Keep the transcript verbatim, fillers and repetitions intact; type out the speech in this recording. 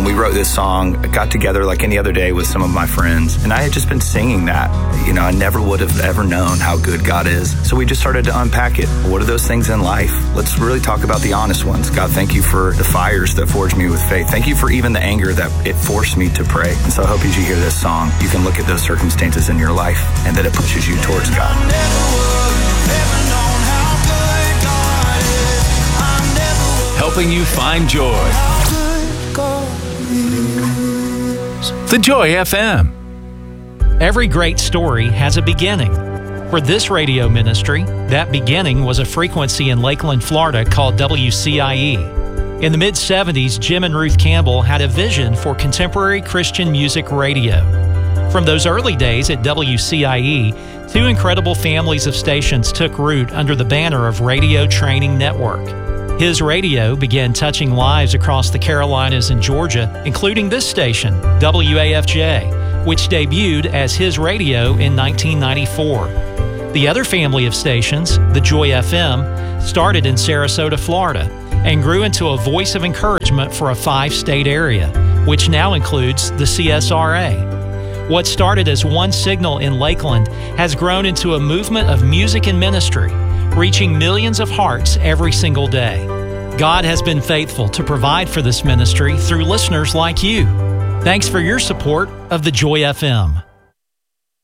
we wrote this song. I got together like any other day with some of my friends, and I had just been singing that. You know, I never would have ever known how good God is. So we just started to unpack it. What are those things in life? Let's really talk about the honest ones. God, thank you for the fires that forged me with faith. Thank you for even the anger that it forced me to pray. And so I hope as you hear this song, you can look at those circumstances in your life and that it pushes you towards God. Helping you find joy. The Joy F M. Every great story has a beginning. For this radio ministry, that beginning was a frequency in Lakeland, Florida called W C I E. In the mid seventies, Jim and Ruth Campbell had a vision for contemporary Christian music radio. From those early days at W C I E, two incredible families of stations took root under the banner of Radio Training Network. His radio began touching lives across the Carolinas and Georgia, including this station, W A F J, which debuted as His Radio in nineteen ninety-four. The other family of stations, the Joy F M, started in Sarasota, Florida, and grew into a voice of encouragement for a five-state area, which now includes the C S R A. What started as one signal in Lakeland has grown into a movement of music and ministry, reaching millions of hearts every single day. God has been faithful to provide for this ministry through listeners like you. Thanks for your support of the Joy F M.